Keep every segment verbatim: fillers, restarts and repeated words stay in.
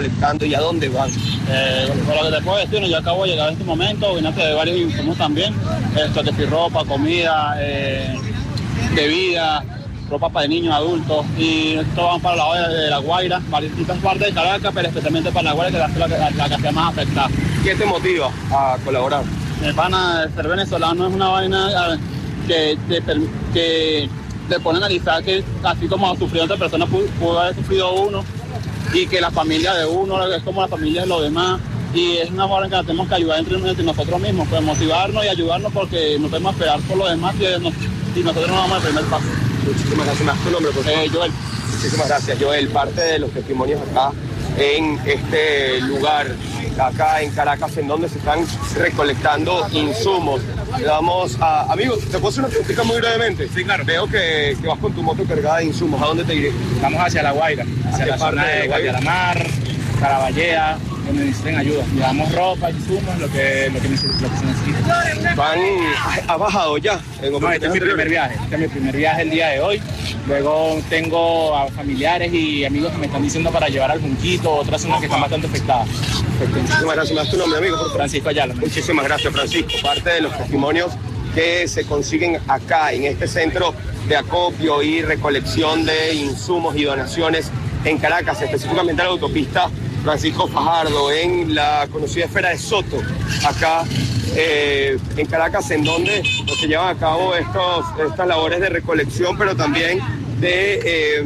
recolectando y a dónde van? Eh, por lo que te puedo decir, yo acabo de llegar en este momento, vine de varios insumos también, esto que si ropa, comida, eh, bebida, ropa para niños, adultos, y esto van para la hora de La Guaira, para distintas partes de Caracas, pero especialmente para La Guaira, que es la, la, la que sea más afectada. ¿Qué te motiva a colaborar? Mi pana, ser venezolano es una vaina que te, que te pone a analizar que así como ha sufrido otra persona, pudo, pudo haber sufrido uno, y que la familia de uno es como la familia de los demás, y es una forma en que nos tenemos que ayudar entre, entre nosotros mismos, pues motivarnos y ayudarnos, porque no podemos esperar por los demás y, nos, y nosotros no vamos al primer paso. Muchísimas gracias. ¿Tu nombre, por favor? Eh, Joel. Muchísimas gracias, Joel. Parte de los testimonios acá en este lugar, acá en Caracas, en donde se están recolectando insumos. Le damos a... Amigos, ¿te puedo hacer una pregunta muy brevemente? Sí, claro. Veo que, que vas con tu moto cargada de insumos. ¿A dónde te iré? Vamos hacia La Guaira, hacia la zona de Guayalamar, Caraballea, donde necesiten ayuda. Llevamos ropa, insumos, lo que, lo que, lo que se necesita. Van, ¿ha bajado ya? No, este es mi primer viaje, este es mi primer viaje el día de hoy. Luego tengo a familiares y amigos que me están diciendo para llevar al Junquito, otras zonas que están bastante afectadas. Perfecto. Muchísimas gracias. ¿Me das tu nombre, amigo? Por favor? Francisco Ayala. Muchísimas gracias, Francisco. Parte de los testimonios que se consiguen acá, en este centro de acopio y recolección de insumos y donaciones en Caracas, específicamente en la autopista Francisco Fajardo, en la conocida esfera de Soto, acá eh, en Caracas, en donde se llevan a cabo estos, estas labores de recolección, pero también de, eh,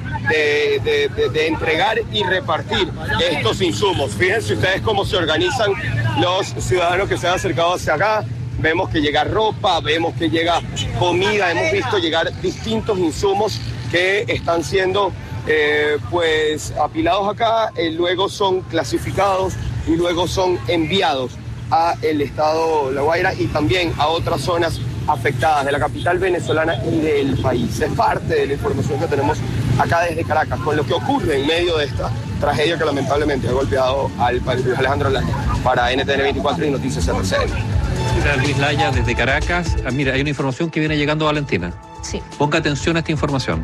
de, de, de, de entregar y repartir estos insumos. Fíjense ustedes cómo se organizan los ciudadanos que se han acercado hacia acá. Vemos que llega ropa, vemos que llega comida, hemos visto llegar distintos insumos que están siendo eh, pues apilados acá, eh, luego son clasificados y luego son enviados a el estado La Guaira y también a otras zonas afectadas de la capital venezolana y del país. Es parte de la información que tenemos acá desde Caracas, con lo que ocurre en medio de esta tragedia que lamentablemente ha golpeado al país. Alejandro Laya, para N T N veinticuatro y Noticias R C N. Luis Laya desde Caracas. Ah, mira, hay una información que viene llegando a Valentina. Sí. Ponga atención a esta información.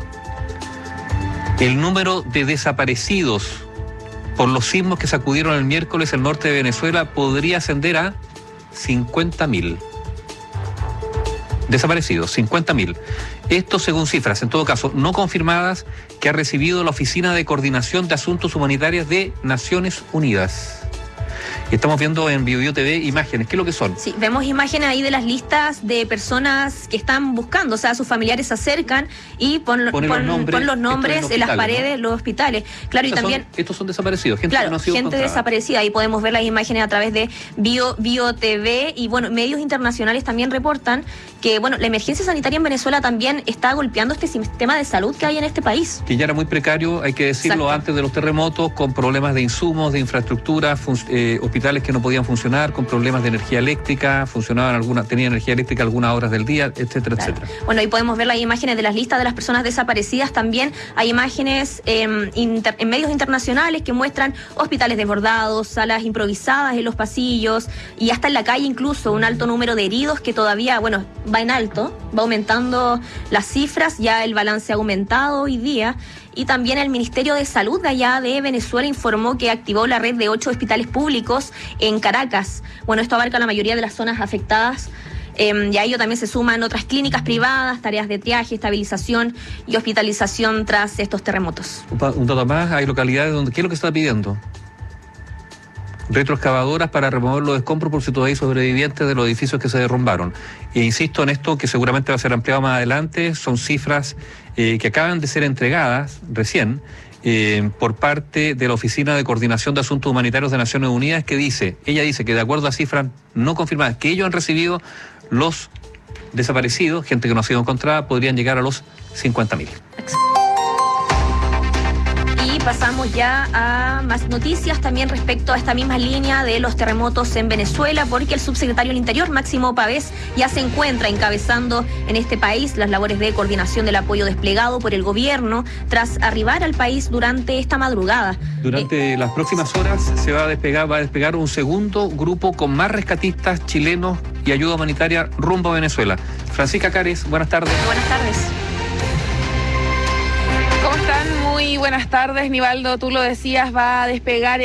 El número de desaparecidos por los sismos que sacudieron el miércoles el norte de Venezuela podría ascender a cincuenta mil. Desaparecidos, cincuenta mil. Esto según cifras, en todo caso, no confirmadas, que ha recibido la Oficina de Coordinación de Asuntos Humanitarios de Naciones Unidas. Estamos viendo en BioBio T V imágenes. ¿Qué es lo que son? Sí, vemos imágenes ahí de las listas de personas que están buscando, o sea, sus familiares se acercan y pon, pon, los nombres, pon los nombres en, en las paredes, ¿no? Los hospitales. Claro, Estas y también... Son, estos son desaparecidos, gente claro, que no ha sido gente encontrada. desaparecida. Ahí podemos ver las imágenes a través de Bio, Bio T V y, bueno, medios internacionales también reportan que, bueno, la emergencia sanitaria en Venezuela también está golpeando este sistema de salud que hay en este país. Que ya era muy precario, hay que decirlo, Exacto. antes de los terremotos, con problemas de insumos, de infraestructura, eh, hospitales que no podían funcionar, con problemas de energía eléctrica, funcionaban algunas, tenían energía eléctrica algunas horas del día, etcétera, claro. etcétera. Bueno, ahí podemos ver las imágenes de las listas de las personas desaparecidas. También hay imágenes eh, inter, en medios internacionales que muestran hospitales desbordados, salas improvisadas en los pasillos y hasta en la calle incluso un alto número de heridos que todavía, bueno, va en alto, va aumentando las cifras, ya el balance ha aumentado hoy día. Y también el Ministerio de Salud de allá de Venezuela informó que activó la red de ocho hospitales públicos en Caracas. Bueno, esto abarca la mayoría de las zonas afectadas. Eh, y a ello también se suman otras clínicas privadas, tareas de triaje, estabilización y hospitalización tras estos terremotos. Un dato más, hay localidades donde, ¿qué es lo que está pidiendo? Retroexcavadoras para remover los escombros por si todavía hay sobrevivientes de los edificios que se derrumbaron. E insisto en esto, que seguramente va a ser ampliado más adelante, son cifras eh, que acaban de ser entregadas recién eh, por parte de la Oficina de Coordinación de Asuntos Humanitarios de Naciones Unidas, que dice, ella dice que de acuerdo a cifras no confirmadas, que ellos han recibido, los desaparecidos, gente que no ha sido encontrada, podrían llegar a los cincuenta mil. Pasamos ya a más noticias también respecto a esta misma línea de los terremotos en Venezuela, porque el subsecretario del Interior, Máximo Pavés, ya se encuentra encabezando en este país las labores de coordinación del apoyo desplegado por el gobierno tras arribar al país durante esta madrugada. Durante eh, las próximas horas se va a despegar, va a despegar un segundo grupo con más rescatistas chilenos y ayuda humanitaria rumbo a Venezuela. Francisca Cares, buenas tardes. Buenas tardes. ¿Cómo están? Muy buenas tardes, Nivaldo. Tú lo decías, va a despegar